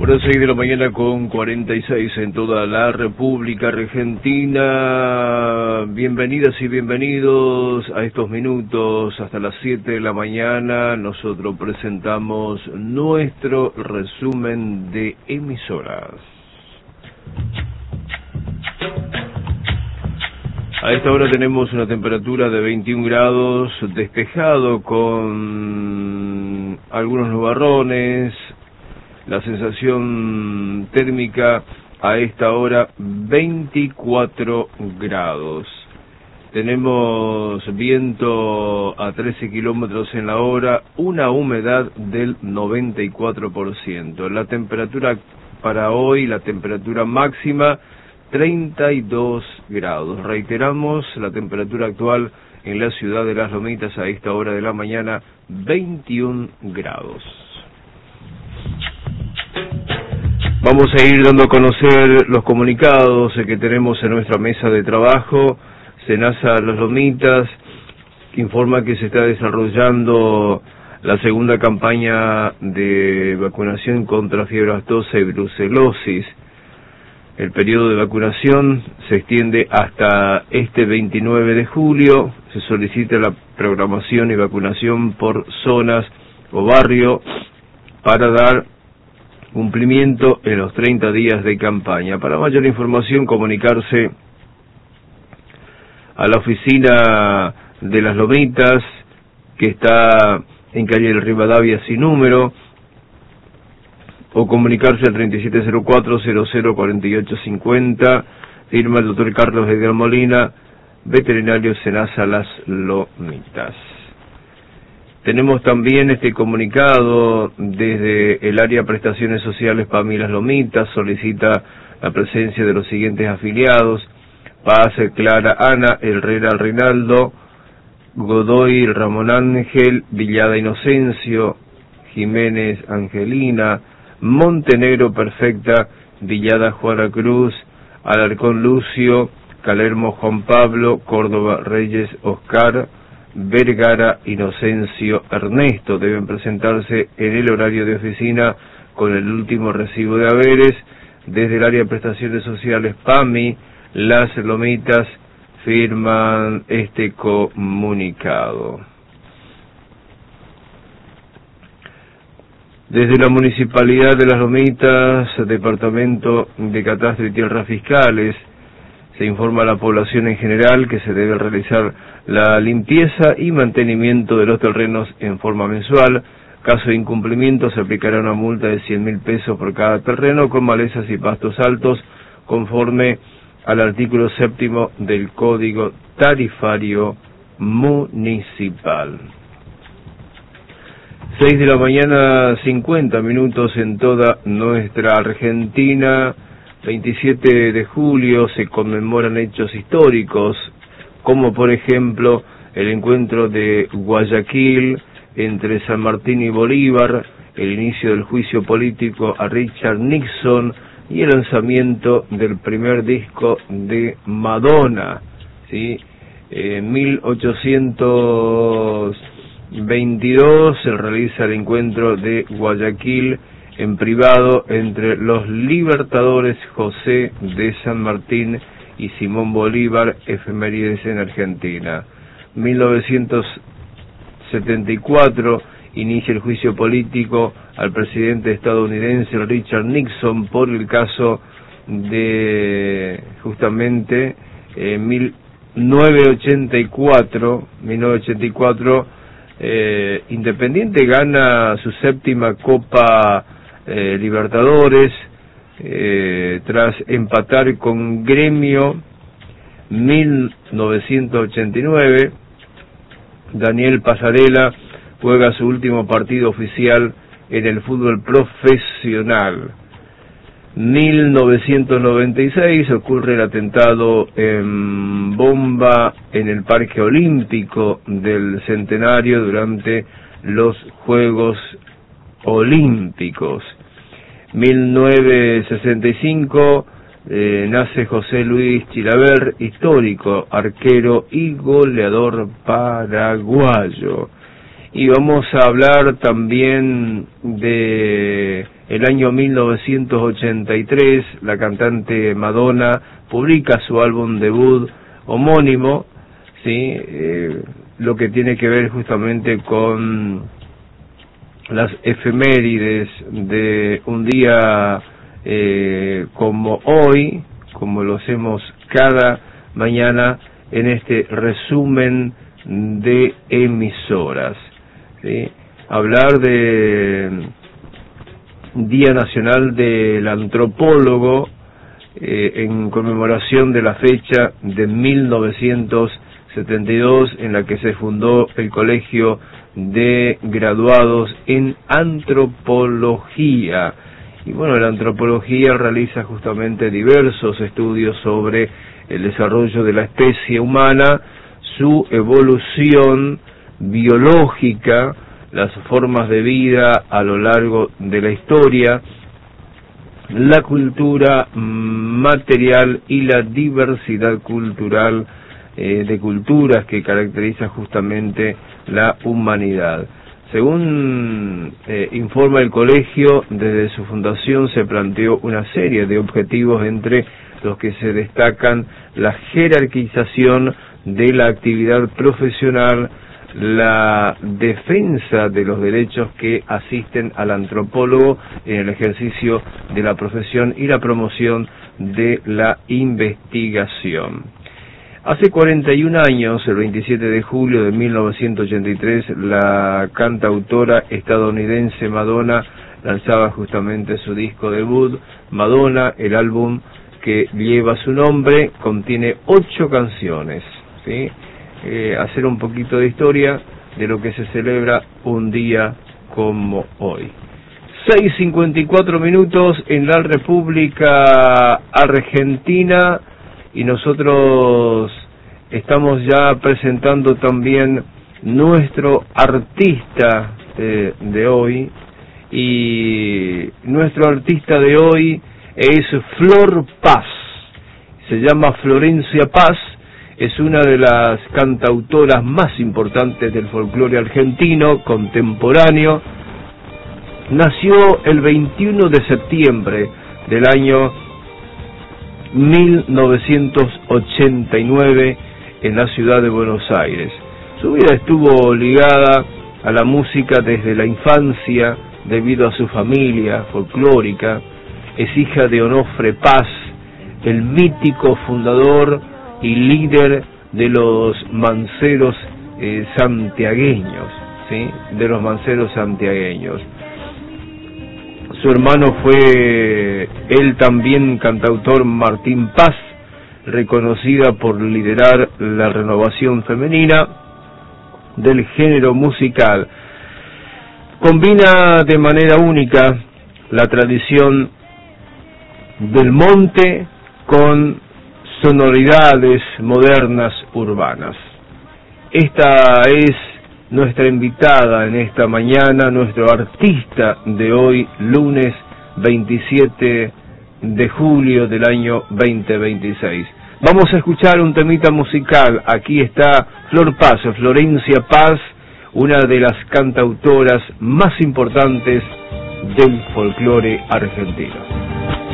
Para las 6 de la mañana con 46 en toda la República Argentina. Bienvenidas y bienvenidos a estos minutos hasta las 7 de la mañana. Nosotros presentamos nuestro resumen de emisoras. A esta hora tenemos una temperatura de 21 grados, despejado con algunos nubarrones. La sensación térmica a esta hora 24 grados. Tenemos viento a 13 kilómetros en la hora, una humedad del 94%. La temperatura para hoy, la temperatura máxima, 32 grados. Reiteramos, la temperatura actual en la ciudad de Las Lomitas a esta hora de la mañana, 21 grados. Vamos a ir dando a conocer los comunicados que tenemos en nuestra mesa de trabajo. SENASA Las Lomitas informa que se está desarrollando la segunda campaña de vacunación contra fiebre aftosa y brucelosis. El periodo de vacunación se extiende hasta este 29 de julio. Se solicita la programación y vacunación por zonas o barrio para dar cumplimiento en los 30 días de campaña. Para mayor información, comunicarse a la oficina de Las Lomitas, que está en calle del Rivadavia sin número, o comunicarse al 3704-004850, firma el doctor Carlos Edgar Molina, veterinario SENASA Las Lomitas. Tenemos también este comunicado desde el área de prestaciones sociales PAMI Las Lomitas, solicita la presencia de los siguientes afiliados: Paz Clara Ana, Herrera Reinaldo, Godoy Ramón Ángel, Villada Inocencio, Jiménez Angelina, Montenegro Perfecta, Villada Juana Cruz, Alarcón Lucio, Calermo Juan Pablo, Córdoba Reyes Oscar, Vergara Inocencio Ernesto. Deben presentarse en el horario de oficina con el último recibo de haberes. Desde el área de prestaciones sociales PAMI Las Lomitas firman este comunicado. Desde la Municipalidad de Las Lomitas, Departamento de Catastro y Tierras Fiscales, se informa a la población en general que se debe realizar la limpieza y mantenimiento de los terrenos en forma mensual. Caso de incumplimiento, se aplicará una multa de 100.000 pesos por cada terreno con malezas y pastos altos, conforme al artículo 7º del Código Tarifario Municipal. 6 de la mañana, 50 minutos en toda nuestra Argentina. 27 de julio se conmemoran hechos históricos, como por ejemplo el encuentro de Guayaquil entre San Martín y Bolívar, el inicio del juicio político a Richard Nixon y el lanzamiento del primer disco de Madonna, ¿sí? En 1822 se realiza el encuentro de Guayaquil en privado entre los libertadores José de San Martín y Simón Bolívar, efemérides en Argentina. 1974 inicia el juicio político al presidente estadounidense Richard Nixon por el caso de, justamente, 1984, Independiente gana su séptima Copa Libertadores, tras empatar con Gremio. 1989, Daniel Pasarela juega su último partido oficial en el fútbol profesional. 1996 ocurre el atentado en bomba en el Parque Olímpico del Centenario durante los Juegos Olímpicos. 1965 nace José Luis Chilaver, histórico arquero y goleador paraguayo. Y vamos a hablar también de el año 1983, la cantante Madonna publica su álbum debut homónimo, ¿sí? Lo que tiene que ver justamente con las efemérides de un día como hoy, como lo hacemos cada mañana en este resumen de emisoras, ¿sí? Hablar de Día Nacional del Antropólogo, en conmemoración de la fecha de 1972 en la que se fundó el Colegio de Graduados en Antropología. Y bueno, la antropología realiza justamente diversos estudios sobre el desarrollo de la especie humana, su evolución biológica, las formas de vida a lo largo de la historia, la cultura material y la diversidad cultural de culturas que caracteriza justamente la humanidad. Según informa el colegio, desde su fundación se planteó una serie de objetivos, entre los que se destacan la jerarquización de la actividad profesional, la defensa de los derechos que asisten al antropólogo en el ejercicio de la profesión y la promoción de la investigación. Hace 41 años, el 27 de julio de 1983, la cantautora estadounidense Madonna lanzaba justamente su disco debut, Madonna. El álbum que lleva su nombre contiene 8 canciones, ¿sí? Hacer un poquito de historia de lo que se celebra un día como hoy. 6:54 minutos en la República Argentina, y nosotros estamos ya presentando también nuestro artista de hoy, y nuestro artista de hoy es Flor Paz. Se llama Florencia Paz. Es una de las cantautoras más importantes del folclore argentino contemporáneo. Nació el 21 de septiembre del año 1989 en la ciudad de Buenos Aires. Su vida estuvo ligada a la música desde la infancia debido a su familia folclórica. Es hija de Onofre Paz, el mítico fundador y líder de los manceros santiagueños, ¿sí? De los manceros santiagueños. Su hermano fue él también cantautor, Martín Paz, reconocida por liderar la renovación femenina del género musical. Combina de manera única la tradición del monte con sonoridades modernas urbanas. Esta es nuestra invitada en esta mañana, nuestro artista de hoy, lunes 27 de julio del año 2026. Vamos a escuchar un temita musical. Aquí está Flor Paz, Florencia Paz, una de las cantautoras más importantes del folclore argentino.